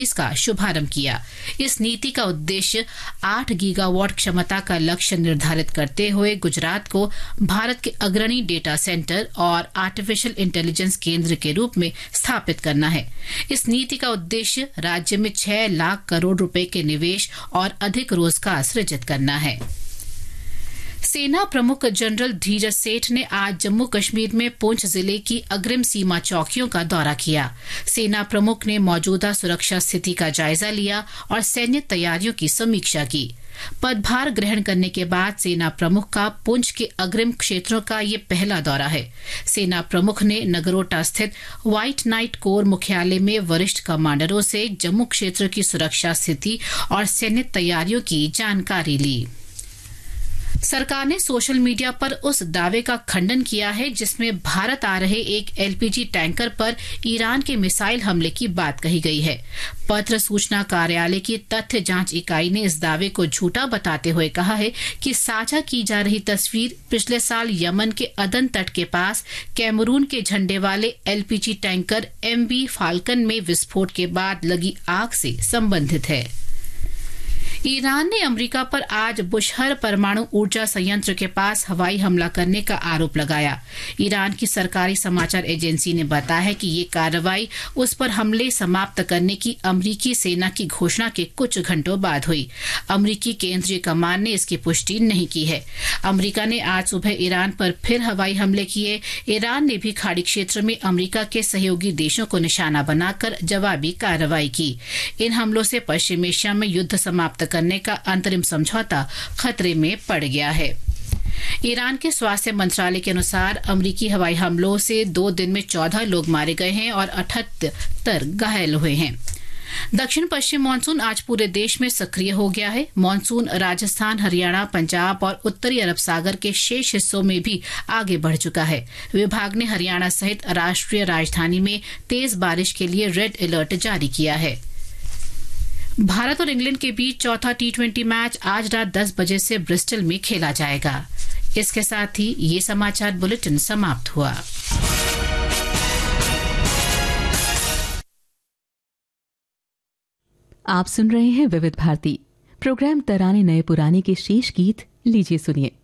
इसका शुभारंभ किया। इस नीति का उद्देश्य 8 गीगावाट क्षमता का लक्ष्य निर्धारित करते हुए गुजरात को भारत के अग्रणी डेटा सेंटर और आर्टिफिशियल इंटेलिजेंस केंद्र के रूप में स्थापित करना है। इस नीति का उद्देश्य राज्य में 6 लाख करोड़ रुपए के निवेश और अधिक रोजगार सृजित करना है। सेना प्रमुख जनरल धीरज सेठ ने आज जम्मू कश्मीर में पुंछ जिले की अग्रिम सीमा चौकियों का दौरा किया। सेना प्रमुख ने मौजूदा सुरक्षा स्थिति का जायजा लिया और सैन्य तैयारियों की समीक्षा की। पदभार ग्रहण करने के बाद सेना प्रमुख का पुंछ के अग्रिम क्षेत्रों का ये पहला दौरा है। सेना प्रमुख ने नगरोटा स्थित व्हाइट नाइट कोर मुख्यालय में वरिष्ठ कमांडरों से जम्मू क्षेत्र की सुरक्षा स्थिति और सैन्य तैयारियों की जानकारी ली। सरकार ने सोशल मीडिया पर उस दावे का खंडन किया है जिसमें भारत आ रहे एक एलपीजी टैंकर पर ईरान के मिसाइल हमले की बात कही गई है। पत्र सूचना कार्यालय की तथ्य जांच इकाई ने इस दावे को झूठा बताते हुए कहा है कि साझा की जा रही तस्वीर पिछले साल यमन के अदन तट के पास कैमरून के झंडे वाले एलपीजी टैंकर MV फाल्कन में विस्फोट के बाद लगी आग से संबंधित है। ईरान ने अमेरिका पर आज बुशहर परमाणु ऊर्जा संयंत्र के पास हवाई हमला करने का आरोप लगाया। ईरान की सरकारी समाचार एजेंसी ने बताया है कि ये कार्रवाई उस पर हमले समाप्त करने की अमेरिकी सेना की घोषणा के कुछ घंटों बाद हुई। अमेरिकी केंद्रीय कमान ने इसकी पुष्टि नहीं की है। अमेरिका ने आज सुबह ईरान पर फिर हवाई हमले किए। ईरान ने भी खाड़ी क्षेत्र में अमेरिका के सहयोगी देशों को निशाना बनाकर जवाबी कार्रवाई की। इन हमलों से पश्चिम एशिया में युद्ध समाप्त करने का अंतरिम समझौता खतरे में पड़ गया है। ईरान के स्वास्थ्य मंत्रालय के अनुसार अमेरिकी हवाई हमलों से 2 दिन में 14 लोग मारे गए हैं और 78 घायल हुए हैं। दक्षिण पश्चिम मानसून आज पूरे देश में सक्रिय हो गया है। मानसून राजस्थान, हरियाणा, पंजाब और उत्तरी अरब सागर के शेष हिस्सों में भी आगे बढ़ चुका है। विभाग ने हरियाणा सहित राष्ट्रीय राजधानी में तेज बारिश के लिए रेड अलर्ट जारी किया है। भारत और इंग्लैंड के बीच चौथा T20 मैच आज रात 10 बजे से ब्रिस्टल में खेला जाएगा। इसके साथ ही ये समाचार बुलेटिन समाप्त हुआ। आप सुन रहे हैं विविध भारती प्रोग्राम तराने नए पुराने के शेष गीत लीजिए सुनिए।